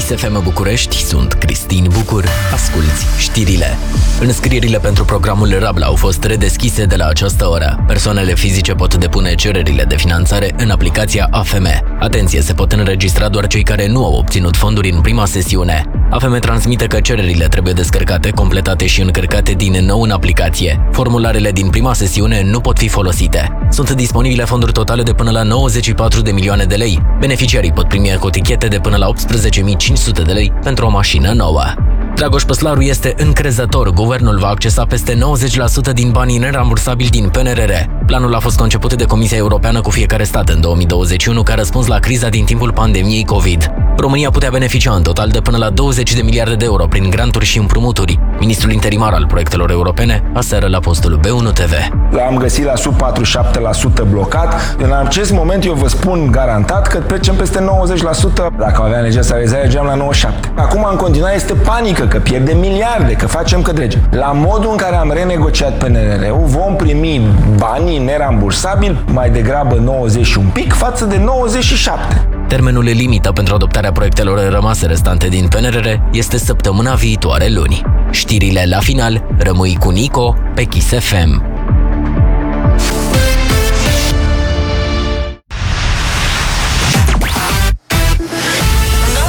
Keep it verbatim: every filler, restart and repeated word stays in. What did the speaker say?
Kiss F M București, sunt Cristin Bucur. Asculți știrile. Înscrierile pentru programul Rabla au fost redeschise de la această oră. Persoanele fizice pot depune cererile de finanțare în aplicația A F M. Atenție, se pot înregistra doar cei care nu au obținut fonduri în prima sesiune. A F M transmite că cererile trebuie descărcate, completate și încărcate din nou în aplicație. Formularele din prima sesiune nu pot fi folosite. Sunt disponibile fonduri totale de până la nouăzeci și patru de milioane de lei. Beneficiarii pot primi ecotichete de până la optsprezece mii cinci sute de lei pentru o mașină nouă. Dragoș Păslaru este încrezător. Guvernul va accesa peste nouăzeci la sută din banii nerambursabili din P N R R. Planul a fost conceput de Comisia Europeană cu fiecare stat în două mii douăzeci și unu ca răspuns la criza din timpul pandemiei COVID. România putea beneficia în total de până la douăzeci de miliarde de euro prin granturi și împrumuturi. Ministrul interimar al proiectelor europene aseară la postul B unu T V. L-am găsit la sub patruzeci și șapte la sută blocat. În acest moment eu vă spun garantat că trecem peste nouăzeci la sută. Dacă aveam legislația, mergeam la nouăzeci și șapte la sută. Acum în continuare este panică că pierdem miliarde, că facem că dregem. La modul în care am renegociat P N R R-ul, vom primi banii nerambursabili mai degrabă nouăzeci și un pic față de nouăzeci și șapte. Termenul limită pentru adoptarea proiectelor rămase restante din P N R R este săptămâna viitoare luni. Știrile la final, rămâi cu Nico pe Kiss F M.